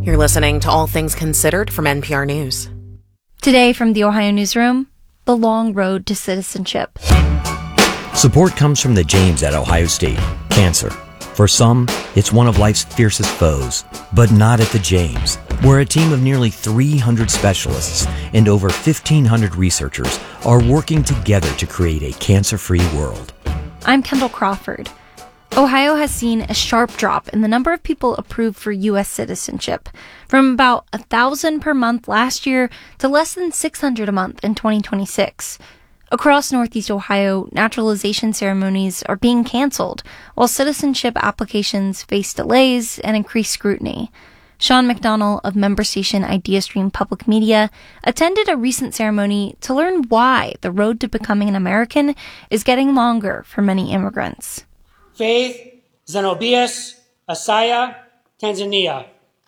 You're listening to All Things Considered from NPR News. Today from the Ohio Newsroom, the long road to citizenship. Support comes from the James at Ohio State. Cancer. For some, it's one of life's fiercest foes, but not at the James, where a team of nearly 300 specialists and over 1,500 researchers are working together to create a cancer-free world. I'm Kendall Crawford. Ohio has seen a sharp drop in the number of people approved for U.S. citizenship, from about 1,000 per month last year to less than 600 a month in 2026. Across Northeast Ohio, naturalization ceremonies are being canceled, while citizenship applications face delays and increased scrutiny. Sean McDonnell of member station IdeaStream Public Media attended a recent ceremony to learn why the road to becoming an American is getting longer for many immigrants. Faith Zenobius Asaya, Tanzania.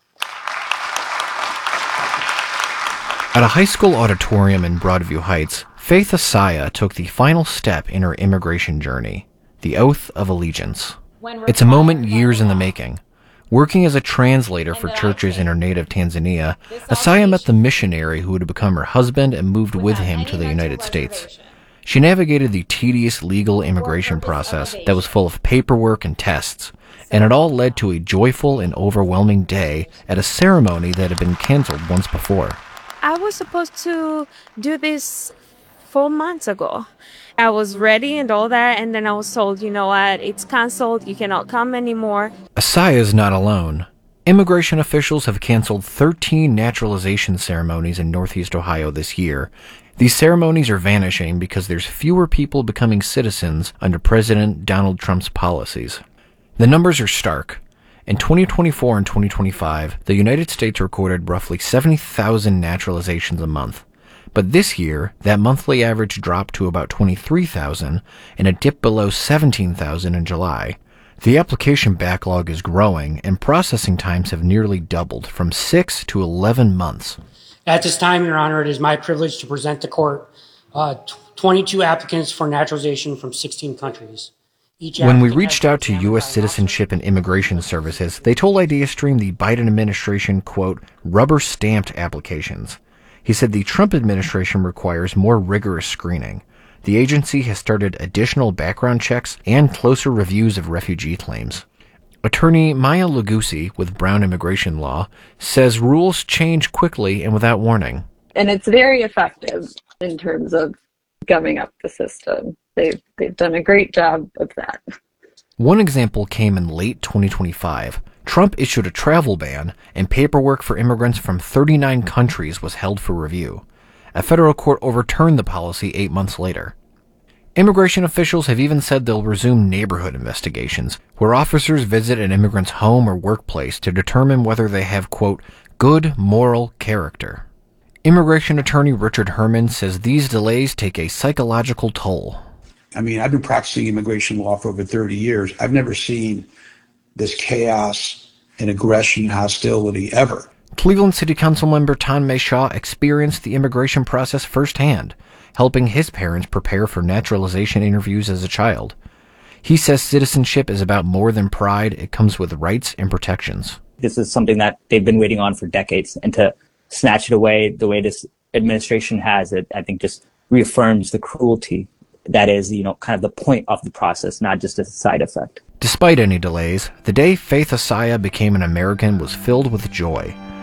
At a high school auditorium in Broadview Heights, Faith Asaya took the final step in her immigration journey, the Oath of Allegiance. It's a moment years in the making. Working as a translator for churches in her native Tanzania, Asaya met the missionary who would become her husband and moved with him to the United States. She navigated the tedious legal immigration process that was full of paperwork and tests, and it all led to a joyful and overwhelming day at a ceremony that had been canceled once before. I was supposed to do this 4 months ago. I was ready and all that, and then I was told, you know what, it's canceled, you cannot come anymore. Asaya is not alone. Immigration officials have canceled 13 naturalization ceremonies in Northeast Ohio this year. These ceremonies are vanishing because there's fewer people becoming citizens under President Donald Trump's policies. The numbers are stark. In 2024 and 2025, the United States recorded roughly 70,000 naturalizations a month. But this year, that monthly average dropped to about 23,000 and it dipped below 17,000 in July. The application backlog is growing and processing times have nearly doubled from 6 to 11 months. At this time, Your Honor, it is my privilege to present to court 22 applicants for naturalization from 16 countries. When we reached out to U.S. Citizenship and Immigration Services, they told IdeaStream the Biden administration, quote, rubber-stamped applications. He said the Trump administration requires more rigorous screening. The agency has started additional background checks and closer reviews of refugee claims. Attorney Maya Lugusi with Brown Immigration Law says rules change quickly and without warning. And it's very effective in terms of gumming up the system. They've done a great job of that. One example came in late 2025. Trump issued a travel ban, and paperwork for immigrants from 39 countries was held for review. A federal court overturned the policy 8 months later. Immigration officials have even said they'll resume neighborhood investigations, where officers visit an immigrant's home or workplace to determine whether they have, quote, good moral character. Immigration attorney Richard Herman says these delays take a psychological toll. I mean, I've been practicing immigration law for over 30 years. I've never seen this chaos and aggression and hostility ever. Cleveland City Council member Tanmay Shah experienced the immigration process firsthand, helping his parents prepare for naturalization interviews as a child. He says citizenship is about more than pride. It comes with rights and protections. This is something that they've been waiting on for decades, and to snatch it away the way this administration has it, I think just reaffirms the cruelty that is, kind of the point of the process, not just a side effect. Despite any delays, the day Faith Asaya became an American was filled with joy.